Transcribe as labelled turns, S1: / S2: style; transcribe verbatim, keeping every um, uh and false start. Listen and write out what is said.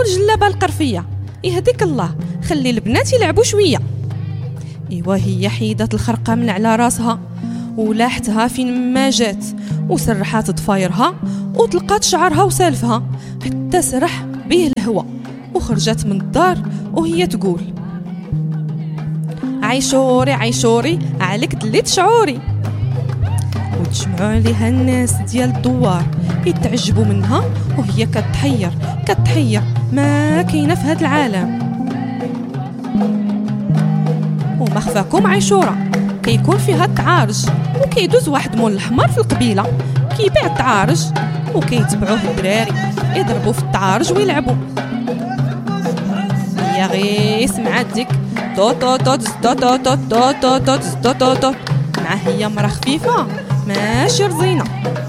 S1: والجلابه القرفيه. يهديك الله، خلي البنات يلعبوا شويه. ايوا هي حيدت الخرقه من على راسها ولاحتها فين ما جات، وسرحات ضفايرها وطلقات شعرها وسالفها حتى سرح به الهوى، وخرجت من الدار وهي تقول: عيشوري عيشوري عليك دليت شعوري. وتجمعوا عليها الناس ديال الدوار يتعجبوا منها وهي كتحير كتحير ما كاينه في هذا العالم. وما خفاكم عيشوره كيكون فيها التعارج، وكيدوز واحد مول الحمار في القبيله كيبيع التعارج، وكيتبعوه الدراري يضربوا في التعارج ويلعبوا. يا غي سمعت ديك تو تو تو تو تو تو تو تو تو تو تو مع هي مرا خفيفه ماشي رزينه.